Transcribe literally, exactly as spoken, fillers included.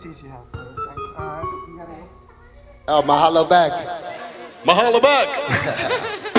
teach you how first. All right, you gotta. Oh, mahalo back. Mahalo back.